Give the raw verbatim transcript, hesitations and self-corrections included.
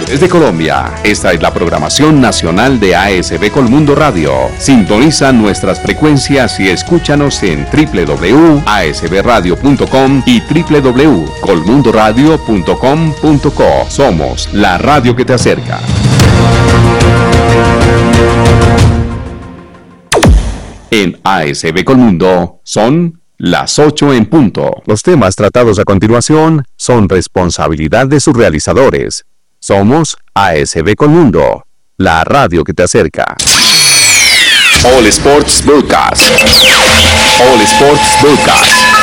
Desde Colombia, esta es la programación nacional de A S B Colmundo Radio. Sintoniza nuestras frecuencias y escúchanos en doble u doble u doble u punto a s b radio punto com y doble u doble u doble u punto colmundo radio punto com punto co. Somos la radio que te acerca. En A S B Colmundo son las ocho en punto. Los temas tratados a continuación son responsabilidad de sus realizadores. Somos A S B Colmundo, la radio que te acerca. All Sports Broadcast. All Sports Broadcast.